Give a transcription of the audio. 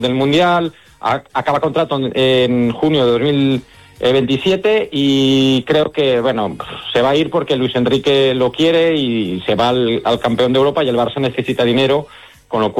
del Mundial, acaba contrato en junio de 2027 y creo que, bueno, se va a ir porque Luis Enrique lo quiere y se va al campeón de Europa y el Barça necesita dinero, con lo cual